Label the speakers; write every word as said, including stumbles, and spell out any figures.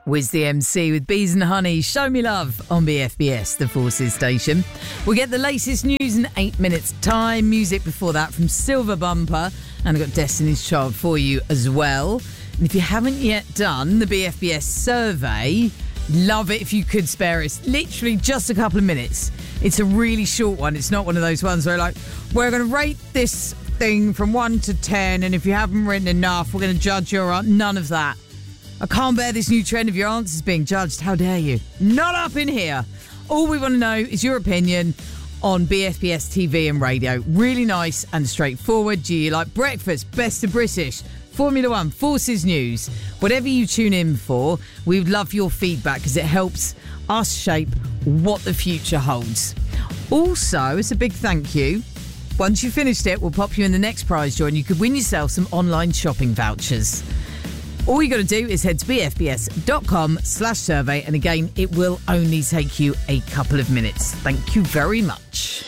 Speaker 1: Wiz the M C with Bees and Honey, Show Me Love on B F B S, the Forces station. We'll get the latest news in eight minutes time. Music before that from Silver Bumper. And I've got Destiny's Child for you as well. And if you haven't yet done the B F B S survey, love it if you could spare us literally just a couple of minutes. It's a really short one. It's not one of those ones where like, we're going to rate this thing from one to ten, and if you haven't written enough, we're going to judge your answer. None of that. I can't bear this new trend of your answers being judged. How dare you? Not up in here. All we want to know is your opinion on B F B S T V and radio. Really nice and straightforward. Do you like breakfast, best of British, Formula One, Forces News? Whatever you tune in for, we would love your feedback because it helps us shape what the future holds. Also, it's a big thank you. Once you've finished it, we'll pop you in the next prize draw and you could win yourself some online shopping vouchers. All you got to do is head to bfbs.com slash survey. And again, it will only take you a couple of minutes. Thank you very much.